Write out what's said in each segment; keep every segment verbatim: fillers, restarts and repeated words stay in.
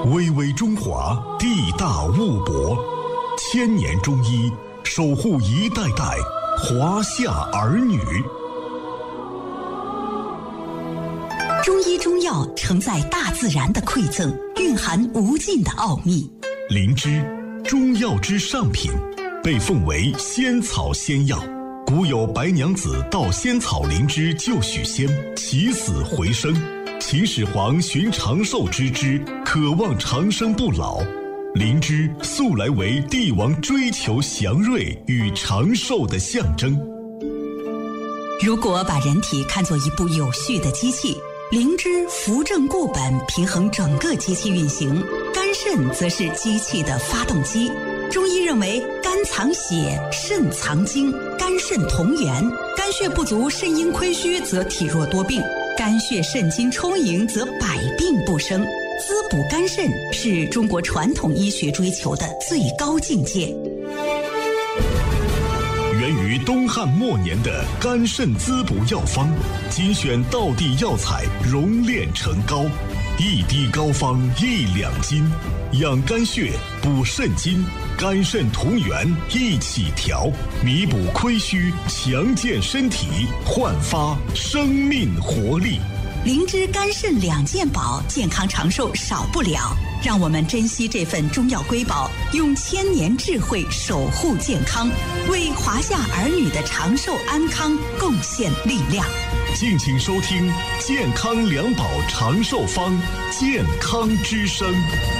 巍巍中华，地大物博，千年中医守护一代代华夏儿女。 中医中药承载大自然的馈赠，蕴含无尽的奥秘。 灵芝，中药之上品，被奉为仙草仙药。古有白娘子盗仙草灵芝救许仙，起死回生。秦始皇寻长寿之枝，渴望长生不老。灵芝素来为帝王追求祥瑞与长寿的象征。 如果把人体看作一部有序的机器，灵芝扶正固本，平衡整个机器运行；肝肾则是机器的发动机。中医认为，肝藏血，肾藏精，肝肾同源。肝血不足、肾阴亏虚，则体弱多病；肝血肾精充盈，则百病不生。滋补肝肾是中国传统医学追求的最高境界。 源于东汉末年的肝肾滋补药方，精选道地药材熔炼成膏，一滴膏方一两金，养肝血，补肾精，肝肾同源一起调，弥补亏虚，强健身体，焕发生命活力。 灵芝肝肾两件宝，健康长寿少不了。让我们珍惜这份中药瑰宝，用千年智慧守护健康，为华夏儿女的长寿安康贡献力量。 敬请收听健康两宝长寿方，健康之声。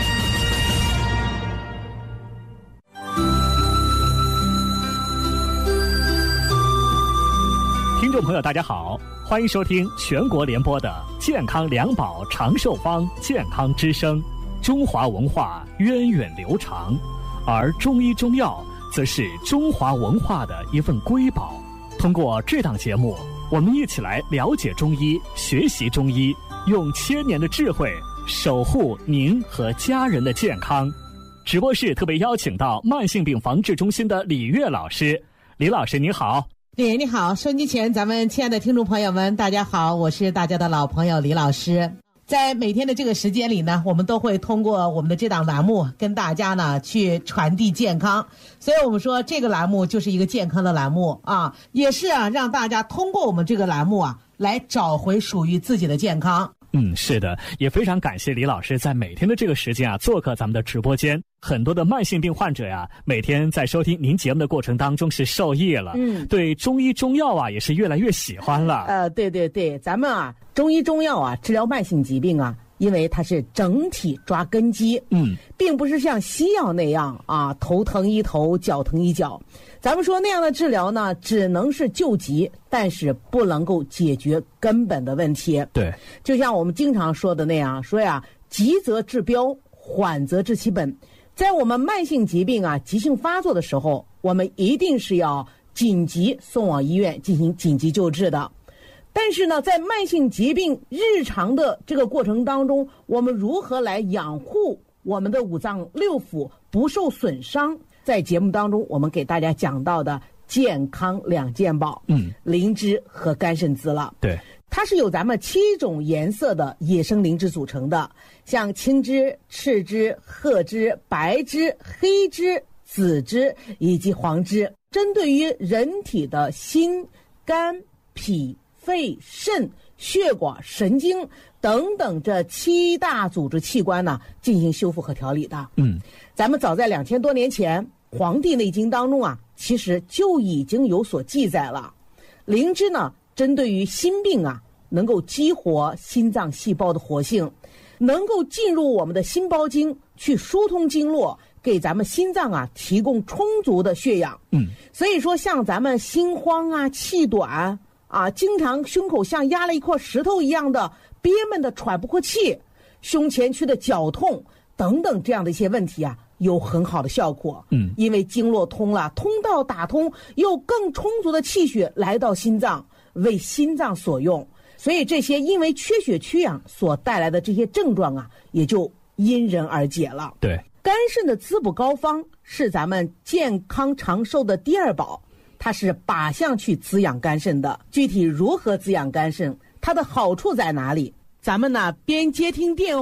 听众朋友大家好，欢迎收听全国联播的健康两宝长寿方，健康之声。中华文化源远流长，而中医中药则是中华文化的一份瑰宝。通过这档节目，我们一起来了解中医，学习中医，用千年的智慧守护您和家人的健康。直播室特别邀请到慢性病防治中心的李月老师。李老师你好。 李你好，收音机前咱们亲爱的听众朋友们大家好，我是大家的老朋友李老师。在每天的这个时间里呢，我们都会通过我们的这档栏目跟大家呢去传递健康，所以我们说这个栏目就是一个健康的栏目啊，也是啊让大家通过我们这个栏目啊来找回属于自己的健康。 嗯，是的，也非常感谢李老师在每天的这个时间啊做客咱们的直播间。很多的慢性病患者呀、啊，每天在收听您节目的过程当中是受益了，嗯，对中医中药啊也是越来越喜欢了。 呃，对对对，咱们啊中医中药啊治疗慢性疾病啊，因为它是整体抓根基，嗯，并不是像西药那样啊头疼一头，脚疼一脚。咱们说那样的治疗呢，只能是救急，但是不能够解决根本的问题。 对， 就像我们经常说的那样，说呀，急则治标，缓则治其本。在我们慢性疾病啊急性发作的时候，我们一定是要紧急送往医院进行紧急救治的。但是呢，在慢性疾病日常的这个过程当中，我们如何来养护我们的五脏六腑不受损伤？在节目当中，我们给大家讲到的健康两件宝，嗯，灵芝和肝肾滋了。 对， 它是由咱们七种颜色的野生灵芝组成的，像青芝、赤芝、褐芝、白芝、黑芝、紫芝以及黄芝，针对于人体的心、肝、脾、肺、肾、血管、神经等等这七大组织器官呢进行修复和调理的。嗯，咱们早在两千多年前，《黄帝内经》当中啊，其实就已经有所记载了。灵芝呢，针对于心病啊，能够激活心脏细胞的活性，能够进入我们的心包经去疏通经络，给咱们心脏啊提供充足的血氧。嗯，所以说像咱们心慌啊、气短啊，经常胸口像压了一块石头一样的憋闷的喘不过气，胸前区的绞痛等等这样的一些问题啊，有很好的效果。嗯，因为经络通了，通道打通，又更充足的气血来到心脏，为心脏所用，所以这些因为缺血缺氧所带来的这些症状啊，也就因人而解了。 对， 肝肾的滋补膏方是咱们健康长寿的第二宝，它是靶向去滋养肝肾的。具体如何滋养肝肾，它的好处在哪里？咱们呢边接听电话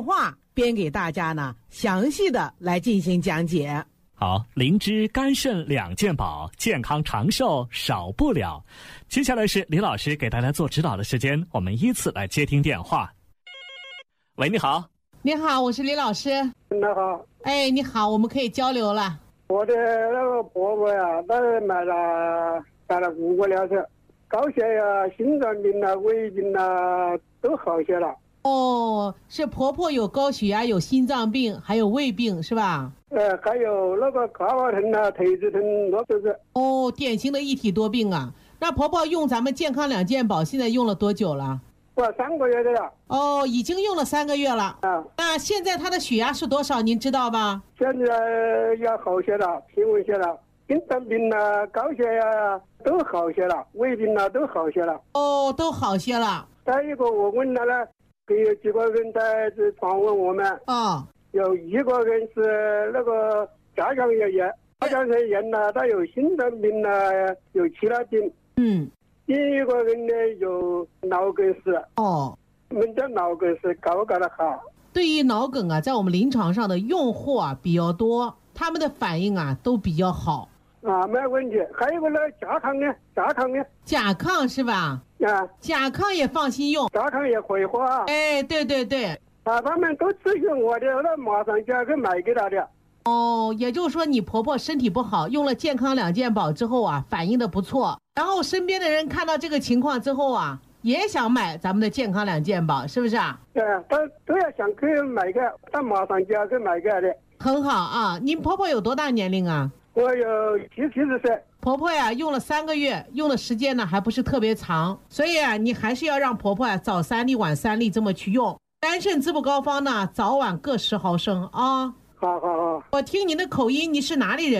边给大家呢详细的来进行讲解。 好，灵芝肝肾两件宝，健康长寿少不了。接下来是李老师给大家做指导的时间，我们依次来接听电话。喂，你好。 你好，我是李老师。 你好。 哎，你好，我们可以交流了。 我的那个婆婆呀，她买了买了五个疗程，高血压、心脏病啊、胃病啊都好些了。 哦，是婆婆有高血压、有心脏病，还有胃病是吧？ 呃，还有那个胯骨疼啊、腿子疼，那都是。 哦，典型的一体多病啊。那婆婆用咱们健康两件宝，现在用了多久了？ 我三个月的了。 哦，已经用了三个月了。 啊。 那现在她的血压是多少？您知道吧？ 现在要好些了，平稳些了。心脏病啊、高血压啊都好些了，胃病啊都好些了。 哦，都好些了。 再一个，我问他呢，有几个人在这访问我们。 哦。 有一个人是那个甲状腺炎，甲状腺炎呢，他有心脏病呢，有其他病。 嗯。 第一个人呢有脑梗死。 哦。 我们的脑梗是搞搞得好。 对于脑梗啊，在我们临床上的用户啊比较多，他们的反应啊都比较好。 啊，没问题。还有个呢，甲亢呢，甲亢呢。 甲亢是吧？ 啊。 甲亢也放心用。 甲亢也可以喝啊。 哎，对对对。 啊，他们都咨询我的，那马上就要去买给他的。 哦，也就是说你婆婆身体不好，用了健康两件宝之后啊，反应的不错。然后身边的人看到这个情况之后啊，也想买咱们的健康两件宝，是不是啊？ 对，他都要想去买个，他马上就要去买个的。 很好啊，您婆婆有多大年龄啊？ 我有七七十岁。 婆婆呀，用了三个月，用的时间呢还不是特别长，所以啊，你还是要让婆婆呀早三粒晚三粒这么去用。肝肾滋补膏方呢，早晚各十毫升啊。 好好好。 我听您的口音，你是哪里人？